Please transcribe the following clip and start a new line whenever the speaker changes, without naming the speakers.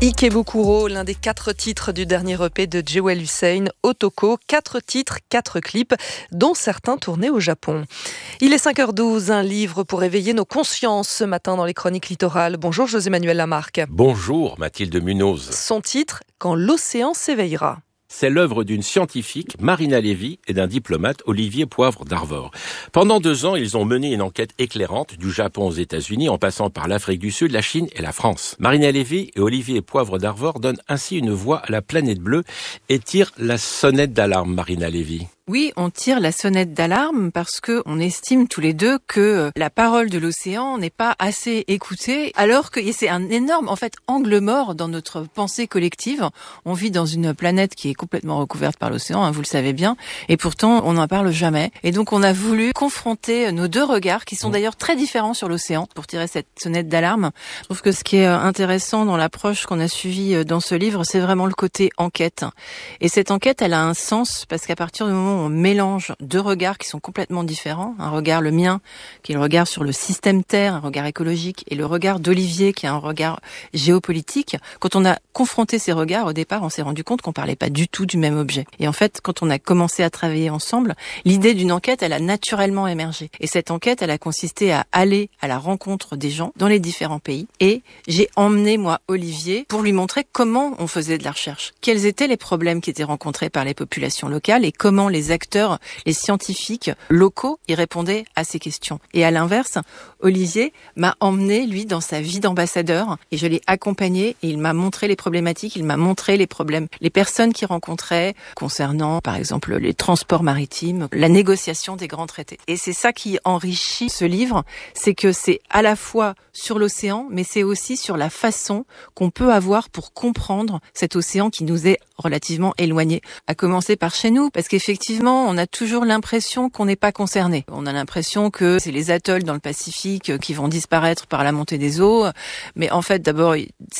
Ikebukuro, l'un des 4 titres du dernier EP de Jewel Hussein, Otoko, 4 titres, 4 clips, dont certains tournés au Japon. Il est 5h12, un livre pour éveiller nos consciences ce matin dans les chroniques littorales. Bonjour José-Manuel Lamarque.
Bonjour Mathilde Munoz.
Son titre, Quand l'océan s'éveillera.
C'est l'œuvre d'une scientifique, Marina Lévy, et d'un diplomate, Olivier Poivre d'Arvor. Pendant 2 ans, ils ont mené une enquête éclairante du Japon aux États-Unis, en passant par l'Afrique du Sud, la Chine et la France. Marina Lévy et Olivier Poivre d'Arvor donnent ainsi une voix à la planète bleue et tirent la sonnette d'alarme, Marina Lévy.
Oui, on tire la sonnette d'alarme parce que on estime tous les deux que la parole de l'océan n'est pas assez écoutée, alors que c'est un énorme, angle mort dans notre pensée collective. On vit dans une planète qui est complètement recouverte par l'océan, vous le savez bien, et pourtant on n'en parle jamais. Et donc on a voulu confronter nos 2 regards, qui sont d'ailleurs très différents sur l'océan, pour tirer cette sonnette d'alarme. Je trouve que ce qui est intéressant dans l'approche qu'on a suivie dans ce livre, c'est vraiment le côté enquête. Et cette enquête, elle a un sens, parce qu'à partir du moment on mélange 2 regards qui sont complètement différents. Un regard, le mien, qui est le regard sur le système Terre, un regard écologique, et le regard d'Olivier, qui est un regard géopolitique. Quand on a confronté ces regards, au départ, on s'est rendu compte qu'on parlait pas du tout du même objet. Et en fait, quand on a commencé à travailler ensemble, l'idée d'une enquête, elle a naturellement émergé. Et cette enquête, elle a consisté à aller à la rencontre des gens dans les différents pays. Et j'ai emmené, moi, Olivier, pour lui montrer comment on faisait de la recherche. Quels étaient les problèmes qui étaient rencontrés par les populations locales et comment les acteurs, les scientifiques locaux y répondaient à ces questions. Et à l'inverse, Olivier m'a emmené, lui, dans sa vie d'ambassadeur, et je l'ai accompagné, et il m'a montré les problématiques, il m'a montré les problèmes, les personnes qu'il rencontrait concernant, par exemple, les transports maritimes, la négociation des grands traités. Et c'est ça qui enrichit ce livre, c'est que c'est à la fois sur l'océan, mais c'est aussi sur la façon qu'on peut avoir pour comprendre cet océan qui nous est relativement éloigné. À commencer par chez nous, parce qu'effectivement, on a toujours l'impression qu'on n'est pas concerné. On a l'impression que c'est les atolls dans le Pacifique qui vont disparaître par la montée des eaux. Mais en fait, d'abord,